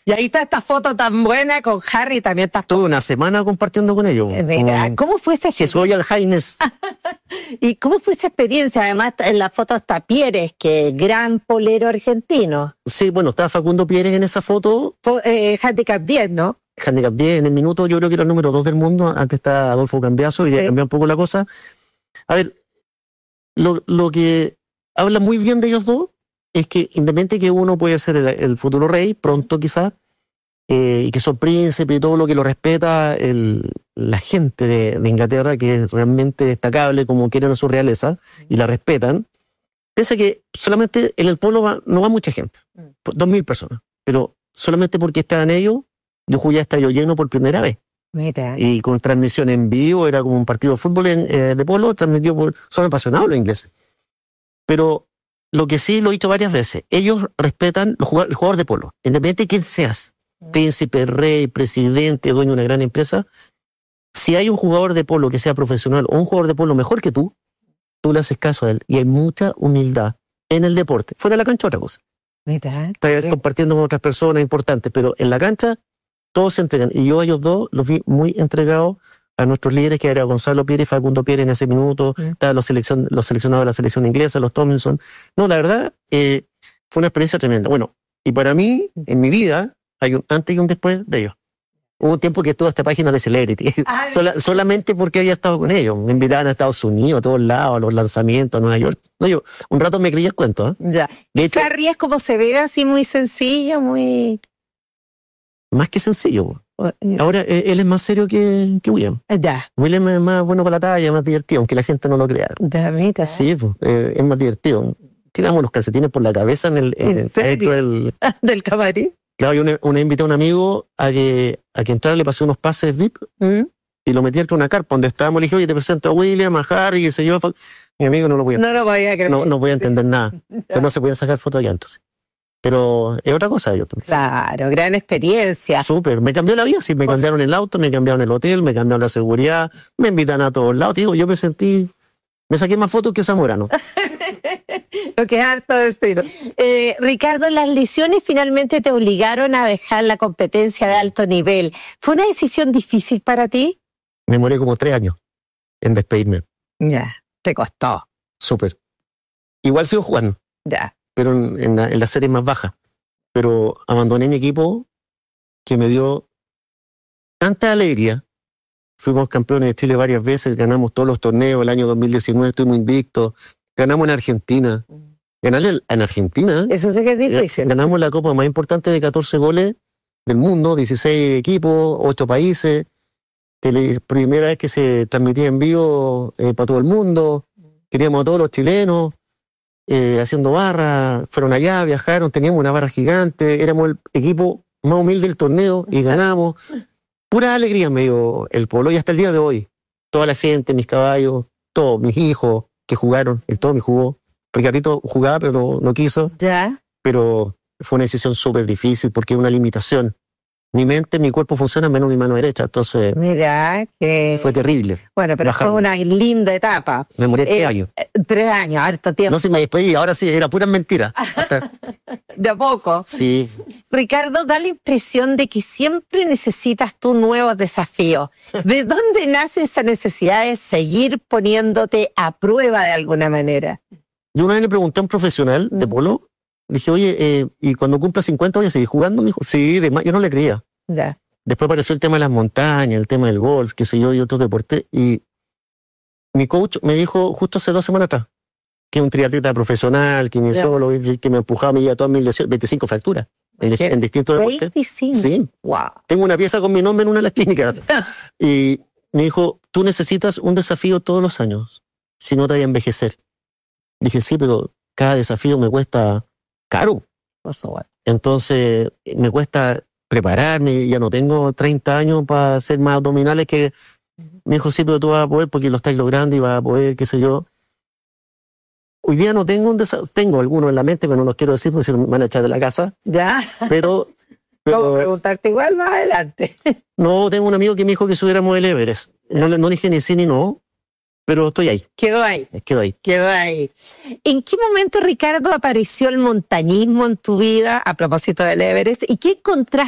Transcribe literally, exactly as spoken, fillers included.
Y ahí está esta foto tan buena con Harry, también estás... Toda una semana compartiendo con ellos. Mira, Como ¿cómo fue esa His Royal Highness. ¿Y cómo fue esa experiencia? Además, en la foto está Pieres, que gran polero argentino. Sí, bueno, estaba Facundo Pieres en esa foto. Fue, eh, handicap diez, ¿no? Handicap diez en el minuto, yo creo que era el número dos del mundo. Antes está Adolfo Cambiaso y Sí. ya cambió un poco la cosa. A ver, lo, lo que habla muy bien de ellos dos es que independientemente que uno puede ser el, el futuro rey, pronto quizás, eh, y que son príncipes y todo lo que lo respeta el, la gente de, de Inglaterra, que es realmente destacable como quieren a su realeza y la respetan, pese a que solamente en el pueblo va, no va mucha gente, dos mil personas, pero solamente porque estaban ellos, yo jugué a estadio lleno por primera vez. Mira. Y con transmisión en vivo, era como un partido de fútbol en, eh, de polo, transmitido por... Son apasionados los ingleses. Pero lo que sí lo he dicho varias veces, ellos respetan los jugadores, el jugador de polo, independientemente de quién seas, príncipe, rey, presidente, dueño de una gran empresa, si hay un jugador de polo que sea profesional o un jugador de polo mejor que tú, tú le haces caso a él. Y hay mucha humildad en el deporte. Fuera de la cancha otra cosa. Mira. Estás compartiendo con otras personas importantes, pero en la cancha todos se entregan. Y yo a ellos dos los vi muy entregados a nuestros líderes, que era Gonzalo Pierre y Facundo Pierre en ese minuto, mm. estaban los, seleccion, los seleccionados de la selección inglesa, los Tomlinson. No, la verdad, eh, fue una experiencia tremenda. Bueno, y para mí, en mi vida, hay un antes y un después de ellos. Hubo un tiempo que estuve hasta páginas de Celebrity, Sola, solamente porque había estado con ellos. Me invitaban a Estados Unidos, a todos lados, a los lanzamientos, a Nueva York. No, yo un rato me creí el cuento. ¿eh? Ya. De hecho, Harry es como se ve, así muy sencillo, muy... Más que sencillo. Ahora, él es más serio que, que William. Ya. William es más bueno para la talla, más divertido, aunque la gente no lo crea. Ya, mira. Sí, pues, eh, es más divertido. Tiramos los calcetines por la cabeza en el... ¿En en, serio? del, ¿Del camarín? Claro, yo una, una invité a un amigo a que, a que entrara, le pasé unos pases V I P ¿Mm? y lo metí dentro de una carpa donde estábamos. Le dije, oye, te presento a William, a Harry, qué sé yo. Mi amigo no lo podía No lo podía creer. No, no podía entender nada. Entonces no se podían sacar fotos allá entonces. Pero es otra cosa. Yo, claro, gran experiencia. Súper, me cambió la vida. Sí, me pues, cambiaron el auto, me cambiaron el hotel, me cambiaron la seguridad, me invitan a todos lados. Te digo, yo me sentí, me saqué más fotos que Zamorano. Lo que es harto destino. Eh, Ricardo, las lesiones finalmente te obligaron a dejar la competencia de alto nivel. ¿Fue una decisión difícil para ti? Me demoré como tres años en despedirme. Ya, te costó. Súper. Igual sigo jugando. Ya. Pero en, en, la, en la serie más baja. Pero abandoné mi equipo, que me dio tanta alegría. Fuimos campeones de Chile varias veces, ganamos todos los torneos. El año dos mil diecinueve estuvimos invictos. Ganamos en Argentina. Ganar en Argentina. Eso sí que es difícil. Ganamos la copa más importante de catorce goles del mundo, dieciséis equipos, ocho países. Tele, primera vez que se transmitía en vivo eh, para todo el mundo. Queríamos a todos los chilenos. Eh, haciendo barra, fueron allá, viajaron, teníamos una barra gigante, éramos el equipo más humilde del torneo y ganamos. Pura alegría me dio el polo y hasta el día de hoy. Toda la gente, mis caballos, todos mis hijos que jugaron, el Tommy jugó. Ricardito jugaba pero no, no quiso. Ya. Pero fue una decisión súper difícil porque es una limitación. Mi mente, mi cuerpo funciona menos mi mano derecha, entonces mira que fue terrible. Bueno, pero bajarme. Fue una linda etapa. Me morí tres eh, años. Tres años, harto tiempo. No, si me despedí, ahora sí, era pura mentira. Hasta... De a poco. Sí. Ricardo, da la impresión de que siempre necesitas tú nuevos desafíos. ¿De dónde nace esa necesidad de seguir poniéndote a prueba de alguna manera? Yo una vez le pregunté a un profesional de polo, dije, oye, eh, ¿y cuando cumpla cincuenta voy a seguir jugando? Me dijo, sí, de más. Yo no le creía. Ya. Después apareció el tema de las montañas, el tema del golf, qué sé yo, y otros deportes. Y mi coach me dijo justo hace dos semanas atrás que un triatleta profesional, que me solo, que me empujaba, me llevaba todas mil lesiones, veinticinco fracturas en, en distintos deportes. veinticinco. Sí. Wow. Tengo una pieza con mi nombre en una de las clínicas. Y me dijo, tú necesitas un desafío todos los años, si no te vayas a envejecer. Dije, sí, pero cada desafío me cuesta caro. Por supuesto. Entonces, me cuesta prepararme, ya no tengo treinta años para hacer más abdominales que... Me dijo, sí, pero tú vas a poder porque lo estás logrando y vas a poder, qué sé yo. Hoy día no tengo un desafío, tengo algunos en la mente, pero no los quiero decir porque si no me van a echar de la casa. Ya. Pero... pero ¿Cómo preguntarte igual más adelante? No, tengo un amigo que me dijo que subiéramos el Everest. No, no le dije ni sí ni no, pero estoy ahí. Quedó ahí. Quedó ahí. Quedó ahí. ¿En qué momento, Ricardo, apareció el montañismo en tu vida a propósito del Everest? ¿Y qué encontraste